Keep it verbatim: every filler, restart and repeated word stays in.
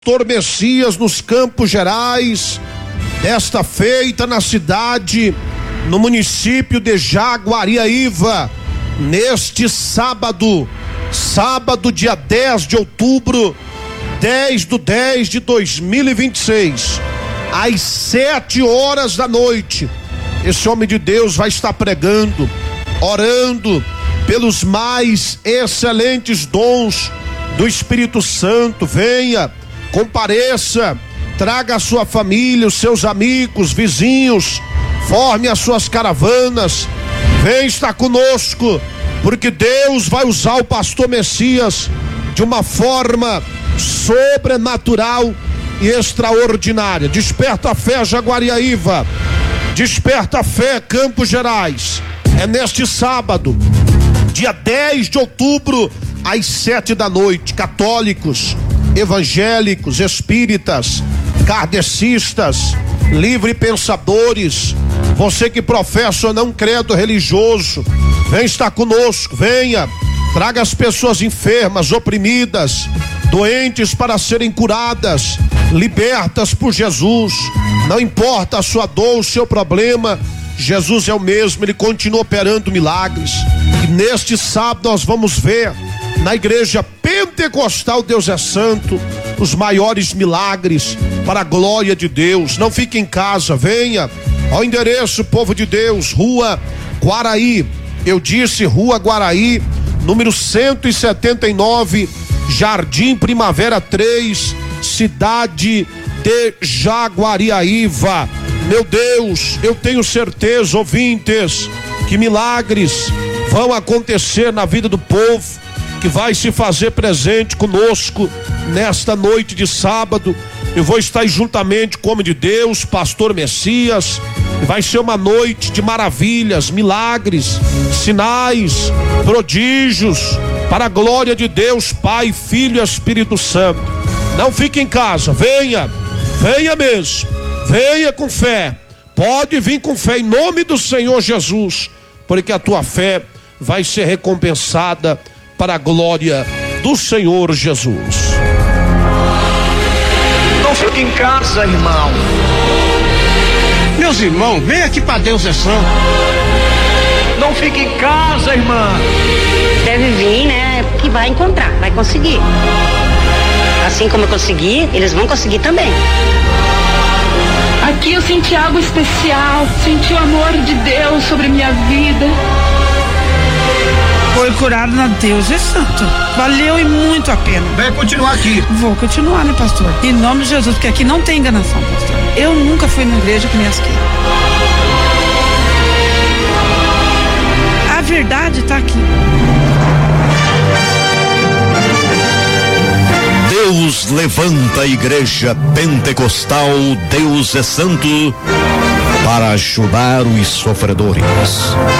Pastor Messias nos Campos Gerais, desta feita na cidade, no município de Jaguariaíva, neste sábado, sábado dia dez de outubro, dez do dez de dois mil e vinte e seis, às sete horas da noite, esse homem de Deus vai estar pregando, orando pelos mais excelentes dons do Espírito Santo. Venha, compareça, traga a sua família, os seus amigos, vizinhos, forme as suas caravanas, vem estar conosco, porque Deus vai usar o pastor Messias de uma forma sobrenatural e extraordinária. Desperta a fé, Jaguariaíva, desperta a fé, Campos Gerais. É neste sábado, dia dez de outubro, às sete da noite. Católicos, evangélicos, espíritas, kardecistas, livre pensadores, você que professa ou não credo religioso, vem estar conosco, venha, traga as pessoas enfermas, oprimidas, doentes para serem curadas, libertas por Jesus. Não importa a sua dor, o seu problema, Jesus é o mesmo, ele continua operando milagres. E neste sábado nós vamos ver na igreja pentecostal Deus é Santo, os maiores milagres para a glória de Deus. Não fique em casa, venha ao endereço, povo de Deus, Rua Guaraí, eu disse Rua Guaraí, número cento e setenta e nove, Jardim Primavera três, cidade de Jaguariaíva. Meu Deus, eu tenho certeza, ouvintes, que milagres vão acontecer na vida do povo que vai se fazer presente conosco nesta noite de sábado. Eu vou estar juntamente com o homem de Deus, pastor Messias. Vai ser uma noite de maravilhas, milagres, sinais, prodígios, para a glória de Deus, Pai, Filho e Espírito Santo. Não fique em casa, venha, venha mesmo, venha com fé, pode vir com fé em nome do Senhor Jesus, porque a tua fé vai ser recompensada para a glória do Senhor Jesus. Não fique em casa, irmão. Meus irmãos, vem aqui para Deus é Santo. Não fique em casa, irmã. Deve vir, né? Que vai encontrar, vai conseguir. Assim como eu consegui, eles vão conseguir também. Aqui eu senti algo especial, senti o amor de Deus sobre minha vida. Foi curado na Deus é Santo. Valeu e muito a pena. Vai continuar aqui. Vou continuar, né, pastor? Em nome de Jesus, porque aqui não tem enganação, pastor. Eu nunca fui na igreja que nem essa aqui. A verdade tá aqui. Deus levanta a igreja pentecostal Deus é Santo para ajudar os sofredores.